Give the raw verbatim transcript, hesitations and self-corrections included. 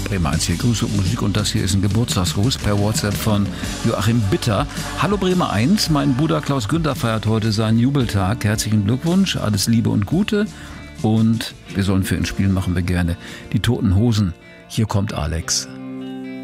Bremer eins hier, Grüße und Musik und das hier ist ein Geburtstagsgruß per WhatsApp von Joachim Bitter. Hallo Bremer eins, mein Bruder Klaus Günther feiert heute seinen Jubeltag. Herzlichen Glückwunsch, alles Liebe und Gute und wir sollen für ihn spielen, machen wir gerne. Die Toten Hosen, hier kommt Alex.